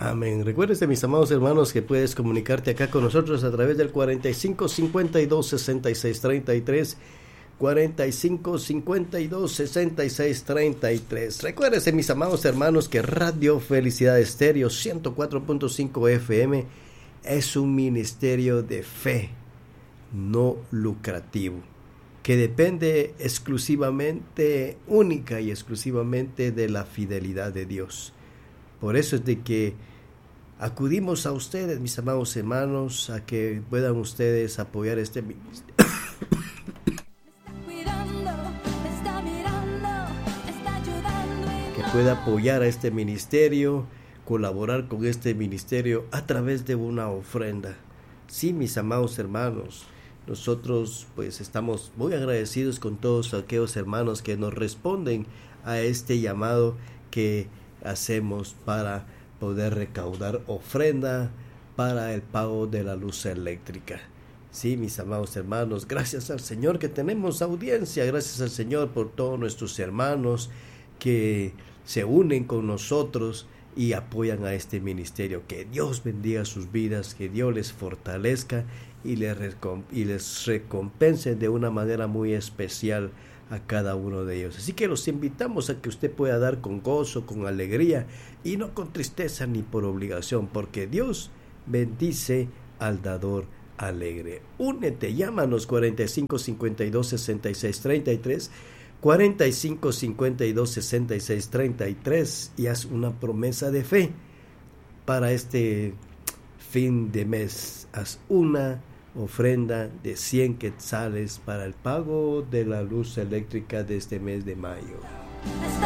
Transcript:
Amén. Recuérdese, mis amados hermanos, que puedes comunicarte acá con nosotros a través del 45 52 66 33, 45 52 66 33. Recuérdese, mis amados hermanos, que Radio Felicidad Estéreo 104.5 FM es un ministerio de fe no lucrativo, que depende exclusivamente, única y exclusivamente de la fidelidad de Dios. Por eso es de que acudimos a ustedes, mis amados hermanos, a que puedan ustedes apoyar este ministerio. Que pueda apoyar a este ministerio, colaborar con este ministerio a través de una ofrenda. Sí, mis amados hermanos, nosotros pues estamos muy agradecidos con todos aquellos hermanos que nos responden a este llamado que hacemos para poder recaudar ofrenda para el pago de la luz eléctrica. Sí, mis amados hermanos, gracias al Señor que tenemos audiencia, gracias al Señor por todos nuestros hermanos que se unen con nosotros y apoyan a este ministerio. Que Dios bendiga sus vidas, que Dios les fortalezca y les recompense de una manera muy especial a cada uno de ellos. Así que los invitamos a que usted pueda dar con gozo, con alegría y no con tristeza ni por obligación, porque Dios bendice al dador alegre. Únete, llámanos 45 52 66 33, 45 52 66 33 y haz una promesa de fe para este fin de mes. Haz una ofrenda de 100 quetzales para el pago de la luz eléctrica de este mes de mayo.